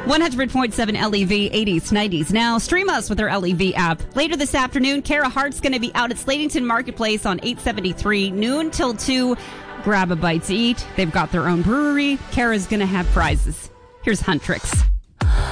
100.7 LEV, 80s, 90s. Now, stream us with our LEV app. Later this afternoon, Kara Hart's going to be out at Slatington Marketplace on 873, noon till 2. Grab a bite to eat. They've got their own brewery. Kara's going to have prizes. Here's Huntrix.